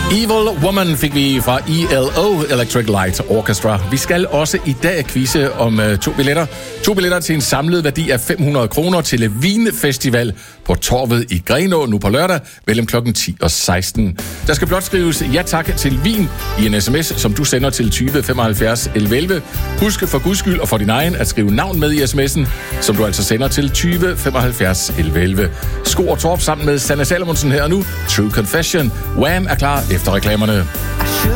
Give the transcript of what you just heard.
Evil Woman fik vi fra ELO, Electric Light Orchestra. Vi skal også i dag quizze om 2 billetter. 2 billetter til en samlet værdi af 500 kroner til Vinfestival på Torvet i Grenå nu på lørdag mellem klokken 10 og 16. Der skal blot skrives ja tak til vin i en sms, som du sender til 20 75 11 11. Husk for guds skyld og for din egen at skrive navn med i sms'en, som du altså sender til 20 75 11 11. Sko og Torp sammen med Sanne Salomonsen her og nu. True Confession. Wham er klar efter reklamerne.